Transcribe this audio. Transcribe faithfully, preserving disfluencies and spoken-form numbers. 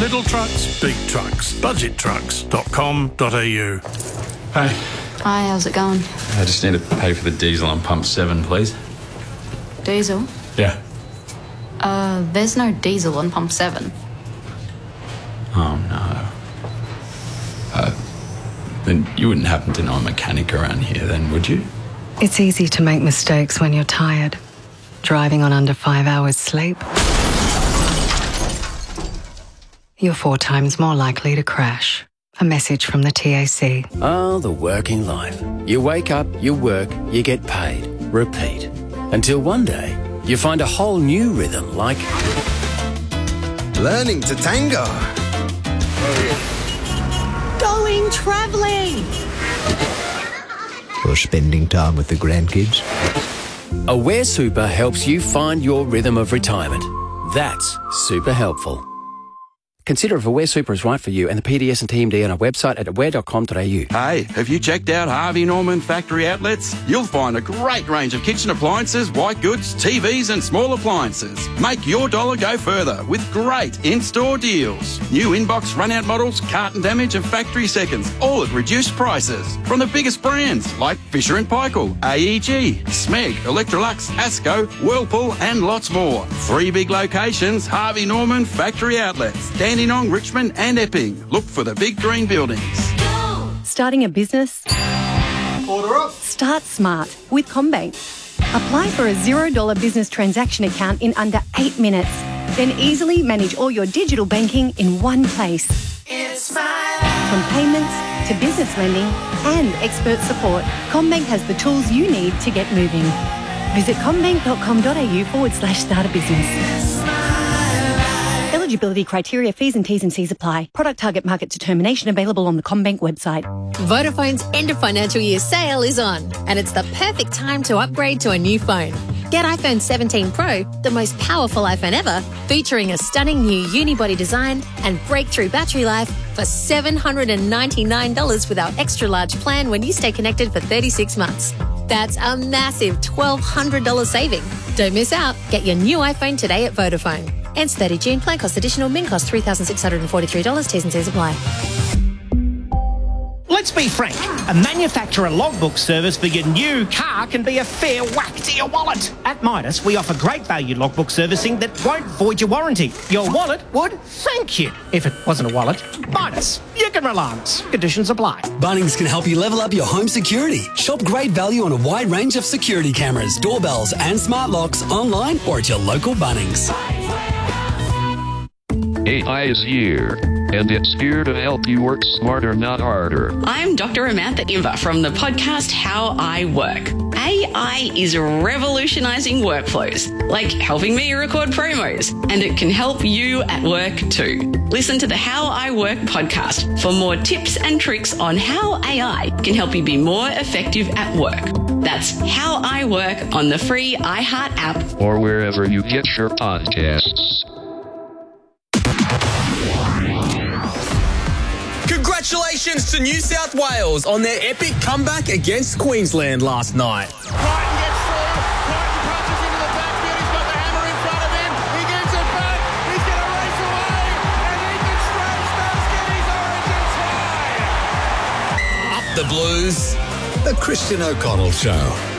Little trucks, big trucks. budget trucks dot com dot a u. Hey. Hi, how's it going? I just need to pay for the diesel on pump seven, please. Diesel? Yeah. Uh, there's no diesel on pump seven. Oh, no. Uh, then you wouldn't happen to know a mechanic around here then, would you? It's easy to make mistakes when you're tired. Driving on under five hours sleep, you're four times more likely to crash. A message from the T A C. Oh, the working life. You wake up, you work, you get paid. Repeat. Until one day, you find a whole new rhythm like... learning to tango. Going travelling. Or spending time with the grandkids. Aware Super helps you find your rhythm of retirement. That's super helpful. Consider if Aware Super is right for you and the P D S and T M D on our website at aware dot com dot a u. Hey, have you checked out Harvey Norman Factory Outlets? You'll find a great range of kitchen appliances, white goods, T Vs and small appliances. Make your dollar go further with great in-store deals. New inbox run-out models, carton damage and factory seconds, all at reduced prices. From the biggest brands like Fisher and Paykel, A E G, Smeg, Electrolux, Asco, Whirlpool and lots more. Three big locations, Harvey Norman Factory Outlets. Dandenong, Richmond and Epping. Look for the big green buildings. Starting a business? Order up. Start smart with CommBank. Apply for a zero dollar business transaction account in under eight minutes. Then easily manage all your digital banking in one place. It's my life. From payments to business lending and expert support, CommBank has the tools you need to get moving. Visit commbank dot com dot a u forward slash start a business. Eligibility criteria, fees and T's and C's apply. Product target market determination available on the CommBank website. Vodafone's end of financial year sale is on, and it's the perfect time to upgrade to a new phone. Get iPhone seventeen Pro, the most powerful iPhone ever, featuring a stunning new unibody design and breakthrough battery life for seven hundred ninety-nine dollars with our extra large plan when you stay connected for thirty-six months. That's a massive twelve hundred dollars saving. Don't miss out. Get your new iPhone today at Vodafone. Ends thirtieth of June. Plan cost additional. Min cost three thousand six hundred forty-three dollars. T's and C's apply. Let's be frank. A manufacturer logbook service for your new car can be a fair whack to your wallet. At Midas, we offer great value logbook servicing that won't void your warranty. Your wallet would thank you. If it wasn't a wallet, Midas. You can rely on us. Conditions apply. Bunnings can help you level up your home security. Shop great value on a wide range of security cameras, doorbells and smart locks online or at your local Bunnings. A I is here, and it's here to help you work smarter, not harder. I'm Doctor Amantha Imber from the podcast How I Work. A I is revolutionising workflows, like helping me record promos, and it can help you at work too. Listen to the How I Work podcast for more tips and tricks on how A I can help you be more effective at work. That's How I Work on the free iHeart app or wherever you get your podcasts. Congratulations to New South Wales on their epic comeback against Queensland last night. Crichton gets through. Crichton punches into the backfield. He's got the hammer in front of him. He gives it back. He's going to race away. And Ethan Strange does get his origin try. Up the Blues. The Christian O'Connell Show.